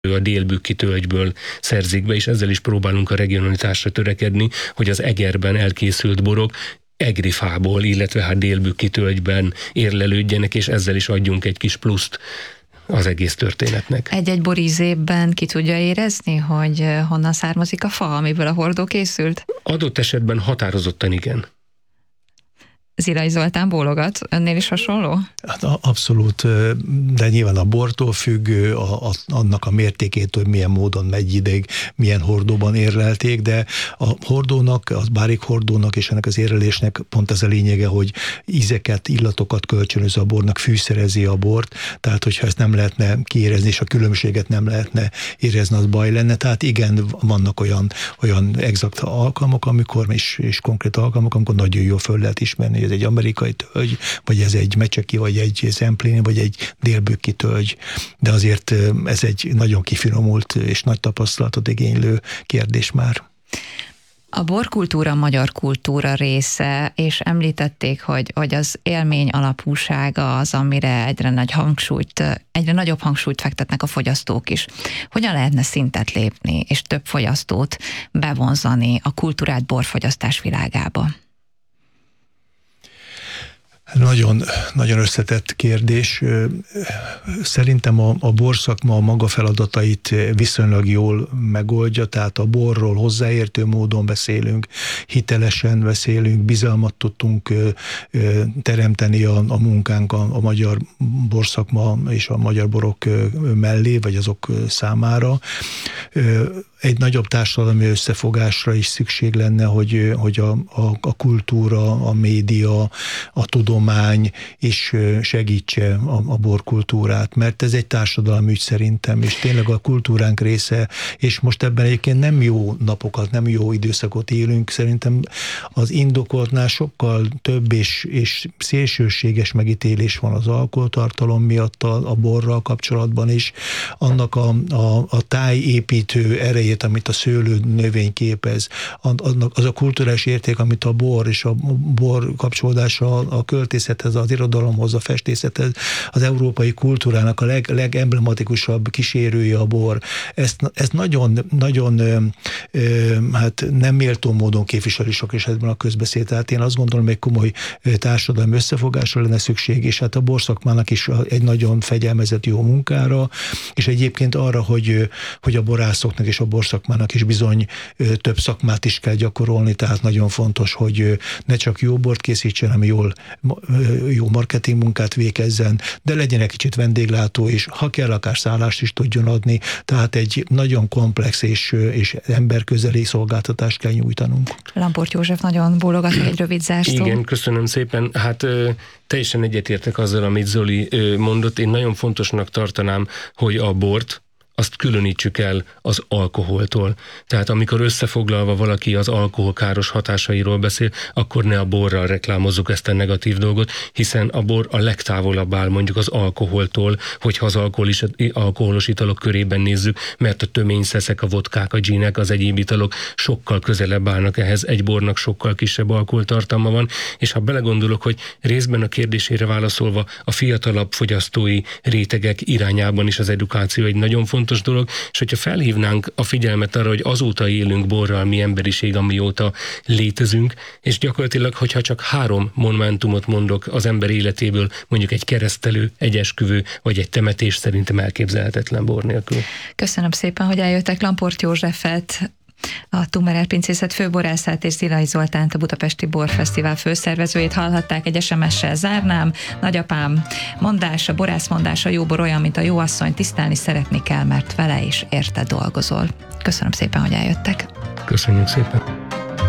a Délbükki tölgyből szerzik be, és ezzel is próbálunk a regionalitásra törekedni, hogy az Egerben elkészült borok egri fából, illetve hát Délbükki tölgyben érlelődjenek, és ezzel is adjunk egy kis pluszt az egész történetnek. Egy-egy borízében ki tudja érezni, hogy honnan származik a fa, amiből a hordó készült? Adott esetben határozottan igen. Zilai Zoltán bólogat, önnél is hasonló? Hát abszolút, de nyilván a bortól függ, annak a mértékét, hogy milyen módon megy ideig, milyen hordóban érlelték, de a hordónak, a bárik hordónak és ennek az érlelésnek pont ez a lényege, hogy ízeket, illatokat kölcsönöz a bornak, fűszerezi a bort, tehát hogyha ezt nem lehetne kiérezni, és a különbséget nem lehetne érezni, az baj lenne. Tehát igen, vannak olyan exakt alkalmak, amikor, és konkrét alkalmak, amikor nagyon jól föl lehet ismerni, hogy ez egy amerikai tölgy, vagy ez egy mecseki, vagy egy zemplini, vagy egy délbükki tölgy. De azért ez egy nagyon kifinomult és nagy tapasztalatot igénylő kérdés már. A borkultúra magyar kultúra része, és említették, hogy az élmény alapúsága az, amire egyre nagyobb hangsúlyt fektetnek a fogyasztók is. Hogyan lehetne szintet lépni, és több fogyasztót bevonzani a kultúrált borfogyasztás világába? Nagyon, nagyon összetett kérdés. Szerintem a borszakma a maga feladatait viszonylag jól megoldja, tehát a borról hozzáértő módon beszélünk, hitelesen beszélünk, bizalmat tudtunk teremteni a munkánk a magyar borszakma és a magyar borok mellé, vagy azok számára. Egy nagyobb társadalmi összefogásra is szükség lenne, hogy a kultúra, a média, a tudomány is segítse a borkultúrát, mert ez egy társadalmi ügy szerintem, és tényleg a kultúránk része, és most ebben egyébként nem jó napokat, nem jó időszakot élünk, szerintem az indokoltnál sokkal több és szélsőséges megítélés van az alkoholtartalom miatt a borral kapcsolatban is, annak a tájépítő erejét, amit a szőlő növény képez, az a kulturális érték, amit a bor és a bor kapcsolódása a költészethez, az irodalomhoz, a festészethez, az európai kultúrának a legemblematikusabb kísérője a bor. Ezt nagyon hát nem méltó módon képviseli sok esetben a közbeszéd. Tehát én azt gondolom, hogy egy komoly társadalmi összefogásra lenne szükség, és hát a borszakmának is egy nagyon fegyelmezett jó munkára, és egyébként arra, hogy a borászoknak és a borszakmának is bizony több szakmát is kell gyakorolni, tehát nagyon fontos, hogy ne csak jó bort készítsen, hanem jó marketing munkát végezzen, de legyen egy kicsit vendéglátó is, ha kell, akár szállást is tudjon adni, tehát egy nagyon komplex és emberközeli szolgáltatást kell nyújtanunk. Lamport József nagyon bólogat, egy rövid zárszó. Igen, köszönöm szépen. Hát teljesen egyetértek azzal, amit Zoli mondott. Én nagyon fontosnak tartanám, hogy a bort azt különítsük el az alkoholtól. Tehát amikor összefoglalva valaki az alkohol káros hatásairól beszél, akkor ne a borral reklámozzuk ezt a negatív dolgot, hiszen a bor a legtávolabb áll mondjuk az alkoholtól, hogyha az alkoholos italok körében nézzük, mert a töményszeszek, a vodkák, a ginek, az egyéb italok sokkal közelebb állnak ehhez, egy bornak sokkal kisebb alkoholtartalma van, és ha belegondolok, hogy részben a kérdésére válaszolva a fiatalabb fogyasztói rétegek irányában is az edukáció egy nagyon fontos dolog, és hogyha felhívnánk a figyelmet arra, hogy azóta élünk borral mi emberiség, amióta létezünk, és gyakorlatilag, hogyha csak 3 monumentumot mondok az ember életéből, mondjuk egy keresztelő, egy esküvő, vagy egy temetés, szerintem elképzelhetetlen bor nélkül. Köszönöm szépen, hogy eljöttek. Lamport Józsefet, a Tummerer Pincészet főborászát és Zilai Zoltánt, a Budapesti Borfesztivál főszervezőjét hallhatták. Egy SMS-sel zárnám. Nagyapám mondása, borász mondása, jó bor olyan, mint a jó asszony, tisztelni szeretni kell, mert vele is érte dolgozol. Köszönöm szépen, hogy eljöttek. Köszönjük szépen.